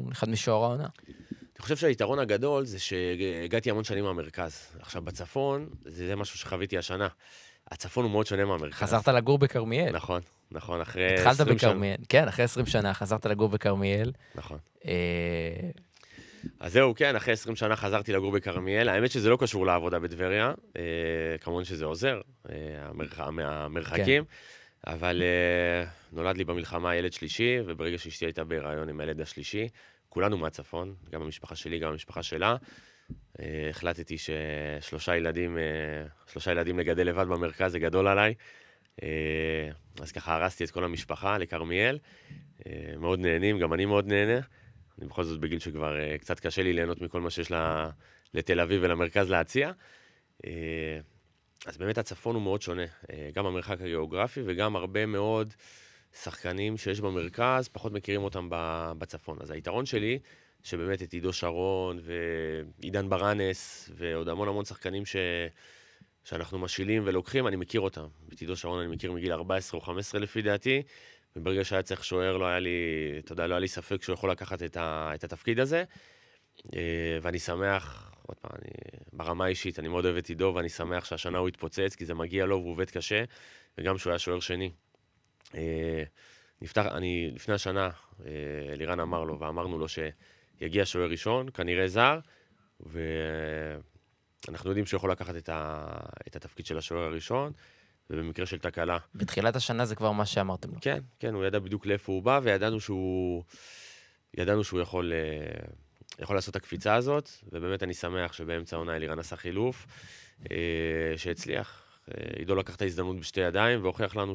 אחד משוער העונה. אני חושב שהיתרון הגדול זה שהגעתי המון שנים מהמרכז. עכשיו, בצפון, זה משהו שחוויתי השנה. הצפון הוא מאוד שונה מהמרכז. חזרת לגור בכרמיאל. נכון, נכון, אחרי 20 התחלת שנה. בכרמיאל. כן, אחרי 20 שנה חזרת לגור בכרמיאל. נכון. אז זהו, כן, אחרי 20 שנה חזרתי לגור בכרמיאל. האמת שזה לא קשור לעבודה בטבריה, כמובן שזה עוזר, המרחקים, אבל נולד לי במלחמה ילד שלישי, וברגע שאשתי הייתה בהיריון עם הילד השלישי, כולנו מהצפון, גם המשפחה שלי, גם המשפחה שלה. החלטתי ששלושה ילדים לגדל לבד במרכז, זה גדול עליי. אז ככה הרסתי את כל המשפחה לכרמיאל. מאוד נהנים, גם אני מאוד נהנה. אני בכל זאת בגיל שכבר קצת קשה לי ליהנות מכל מה שיש לתל אביב ולמרכז להציע. אז באמת הצפון הוא מאוד שונה, גם המרחק הגיאוגרפי וגם הרבה מאוד שחקנים שיש במרכז, פחות מכירים אותם בצפון. אז היתרון שלי, שבאמת את עידו שרון ועידן ברנס ועוד המון שחקנים שאנחנו משילים ולוקחים, אני מכיר אותם. את עידו שרון אני מכיר מגיל 14 או 15 לפי דעתי, וברגע שהיה צריך שוער לא היה לי ספק שהוא יכול לקחת את התפקיד הזה. ואני שמח, עוד פעם, ברמה האישית, אני מאוד אוהב את עידו, ואני שמח שהשנה הוא התפוצץ, כי זה מגיע לו והוא עובד קשה, וגם שהוא היה שוער שני. לפני השנה, לירן אמר לו, ואמרנו לו שיגיע שוער ראשון, כנראה זר, ואנחנו יודעים שהוא יכול לקחת את התפקיד של השוער הראשון, ובמקרה של תקלה. בתחילת השנה זה כבר מה שאמרתם לו. כן, כן, הוא ידע בדיוק לאיפה הוא בא, וידענו שהוא יכול לעשות את הקפיצה הזאת, ובאמת אני שמח שבאמצע העונה אלירן עשה חילוף, שהצליח. עידו לקח את ההזדמנות בשתי ידיים, והוכיח לנו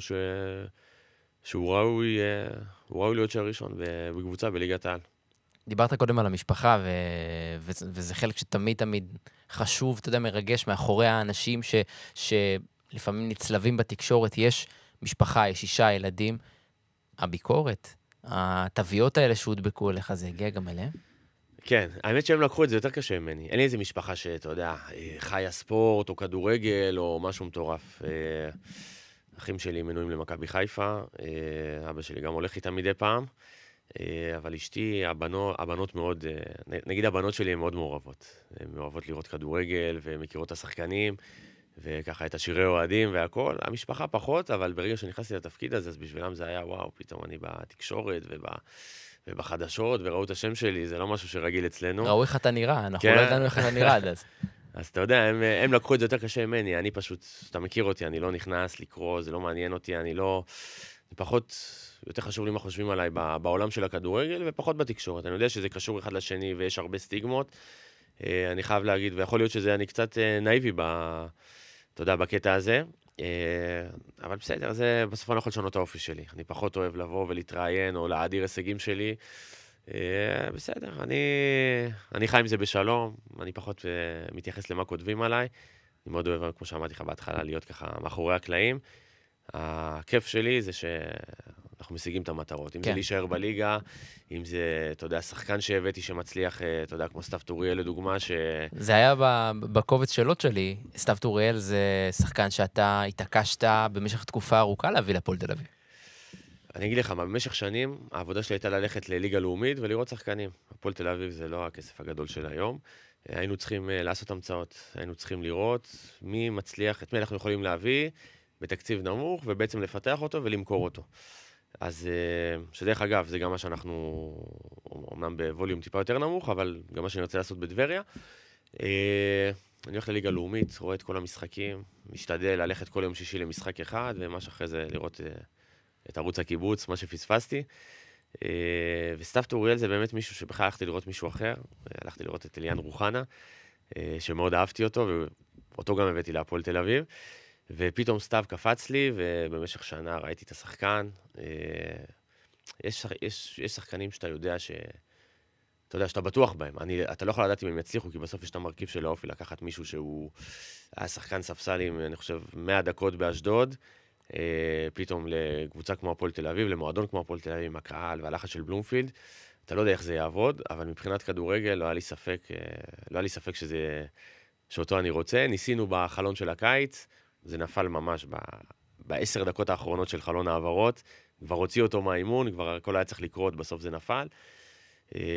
שהוא ראוי להיות שוער ראשון בקבוצה בליגת העל. דיברת קודם על המשפחה, וזה חלק שתמיד חשוב, אתה יודע, מרגש מאחורי האנשים שלפעמים נצלבים בתקשורת, יש משפחה, יש 6 ילדים, הביקורת, התוויות האלה שהודבקו אליך, זה הגיע גם אליהם? כן, האמת שהם לקחו את זה יותר קשה ממני. אין לי איזה משפחה שאתה יודע, חיה ספורט או כדורגל או משהו מטורף. אחים שלי מנויים למכבי חיפה, אבא שלי גם הולך איתם מדי פעם, אבל אשתי, הבנות מאוד, נגיד הבנות שלי הן מאוד מעורבות. הן מעורבות לראות כדורגל ומכירות את השחקנים, וככה את השירי אוהדים והכל. המשפחה פחות, אבל ברגע שנכנסתי לתפקיד הזה, אז בשבילם זה היה וואו, פתאום אני בתקשורת ובחדשות, וראו את השם שלי, זה לא משהו שרגיל אצלנו. ראו איך אתה נראה, אנחנו לא ידענו איך אתה נראה עד אז. אז אתה יודע, הם לקחו את זה יותר קשה ממני, אני פשוט, אתה מכיר אותי, אני לא נכנס לקרוא, זה לא מעניין אותי, אני פחות, יותר חשוב לי מה חושבים עליי בעולם של הכדורגל, ופחות בתקשורת. אני יודע שזה קשור אחד לשני, ויש הרבה סטיגמות, אני חייב להגיד, ויכול להיות אני קצת נאיבי אתה יודע, בקטע הזה, אבל בסדר, זה בסוף אני לא יכול לשנות את האופי שלי. אני פחות אוהב לבוא ולהתראיין או להאדיר הישגים שלי. בסדר, אני חי עם זה בשלום, אני פחות מתייחס למה כותבים עליי. אני מאוד אוהב, כמו שאמרתי לך בהתחלה, להיות ככה מאחורי הקלעים. הכיף שלי זה שאנחנו משיגים את המטרות. אם זה להישאר בליגה, אם זה, אתה יודע, שחקן שהבאתי שמצליח, אתה יודע, כמו סתיו טוריאל לדוגמה, זה היה בקובץ שאלות שלי. סתיו טוריאל זה שחקן שאתה התעקשת במשך תקופה ארוכה להביא לפועל תל אביב. אני אגיד לך, במשך שנים, העבודה שלי הייתה ללכת לליגה לאומית ולראות שחקנים. הפועל תל אביב זה לא הכסף הגדול של היום. היינו צריכים לעשות המצאות, היינו צריכים לראות מי מצליח, את מי אנחנו יכולים להביא בתקציב נמוך, ובעצם לפתח אותו ולמכור אותו. אז שדרך אגב, זה גם מה שאנחנו, אומנם בווליום טיפה יותר נמוך, אבל גם מה שאני רוצה לעשות בטבריה. אני הולך לליגה לאומית, רואה את כל המשחקים, משתדל ללכת כל יום שישי למשחק אחד, ומה שאחרי זה לראות את ערוץ הקיבוץ, מה שפספסתי. וסתיו טוריאל זה באמת מישהו שבכלל הלכתי לראות מישהו אחר, הלכתי לראות את אליאן רוחנה, שמאוד אהבתי אותו, ואותו גם הבאתי להפועל תל אביב, ופתאום סתיו קפץ לי, ובמשך שנה ראיתי את השחקן. יש שחקנים שאתה יודע שאתה בטוח בהם. אתה לא יכול לדעת אם הם יצליחו, כי בסוף יש את המרכיב של האופי, לקחת מישהו שהוא היה שחקן ספסלים, אני חושב, 100 דקות באשדוד, פתאום לקבוצה כמו הפועל תל אביב, למועדון כמו הפועל תל אביב, עם הקהל והלחץ של בלומפילד. אתה לא יודע איך זה יעבוד, אבל מבחינת כדורגל לא היה לי ספק שאותו אני רוצה. ניסינו בחלון של הקיץ, זה נפל ממש ב10 דקות האחרונות של חלון העברות, כבר הוציא אותו מהאימון, כבר הכל היה צריך לקרות, בסוף זה נפל.